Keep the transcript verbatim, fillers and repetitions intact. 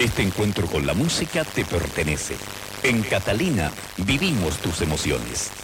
Este encuentro con la música te pertenece. En Catalina vivimos tus emociones.